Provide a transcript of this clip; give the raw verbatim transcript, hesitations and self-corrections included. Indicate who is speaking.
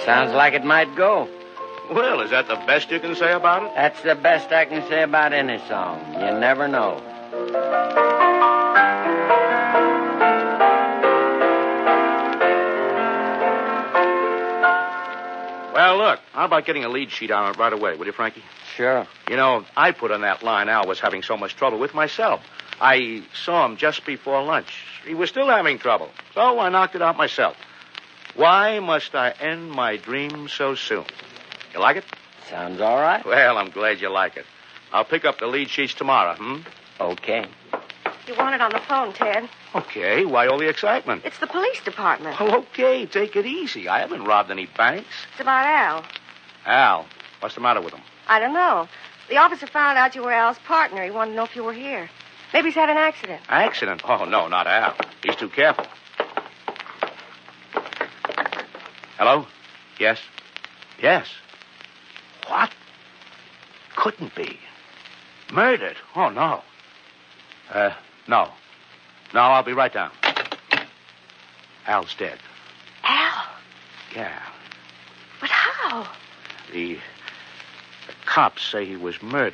Speaker 1: Sounds like it might go.
Speaker 2: Well, is that the best you can say about it?
Speaker 1: That's the best I can say about any song. You never know.
Speaker 2: Well, look, how about getting a lead sheet on it right away, will you, Frankie?
Speaker 1: Sure.
Speaker 2: You know, I put on that line Al was having so much trouble with myself. I saw him just before lunch. He was still having trouble, so I knocked it out myself. Why must I end my dream so soon? You like it?
Speaker 1: Sounds all right.
Speaker 2: Well, I'm glad you like it. I'll pick up the lead sheets tomorrow, hmm?
Speaker 1: Okay.
Speaker 3: You want it on the phone, Ted.
Speaker 2: Okay, why all the excitement?
Speaker 3: It's the police department.
Speaker 2: Well, okay, take it easy. I haven't robbed any banks.
Speaker 3: It's about Al.
Speaker 2: Al, what's the matter with him?
Speaker 3: I don't know. The officer found out you were Al's partner. He wanted to know if you were here. Maybe he's had an accident.
Speaker 2: Accident? Oh, no, not Al. He's too careful. Hello? Yes? Yes. What? Couldn't be. Murdered? Oh, no. Uh, no. No, I'll be right down. Al's dead.
Speaker 3: Al?
Speaker 2: Yeah.
Speaker 3: But how?
Speaker 2: The, the cops say he was murdered.